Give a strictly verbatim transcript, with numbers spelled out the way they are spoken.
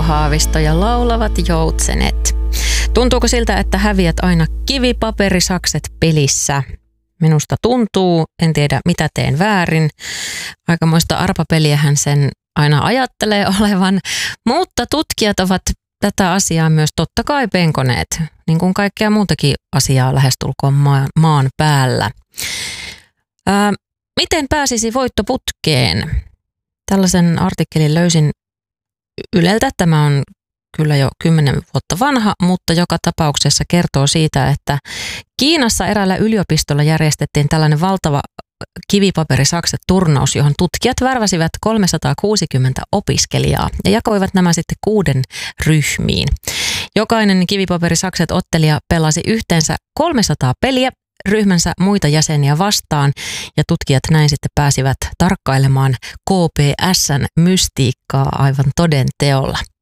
Haavisto ja Laulavat joutsenet. Tuntuuko siltä, että häviät aina kivipaperisakset pelissä? Minusta tuntuu, en tiedä mitä teen väärin. Aikamoista arpapeliähän sen aina ajattelee olevan, mutta tutkijat ovat tätä asiaa myös totta kai penkoneet, niin kuin kaikkea muutakin asiaa lähestulkoon maan, maan päällä. Ää, miten pääsisi voittoputkeen? Tällaisen artikkelin löysin Yleltä. Tämä on kyllä jo kymmenen vuotta vanha, mutta joka tapauksessa kertoo siitä, että Kiinassa eräällä yliopistolla järjestettiin tällainen valtava kivipaperisakset-turnaus, johon tutkijat värväsivät kolmesataakuusikymmentä opiskelijaa ja jakoivat nämä sitten kuuden ryhmiin. Jokainen kivipaperisakset-ottelija pelasi yhteensä kolmesataa peliä ryhmänsä muita jäseniä vastaan ja tutkijat näin sitten pääsivät tarkkailemaan K P S:n mystiikkaa aivan toden teolla.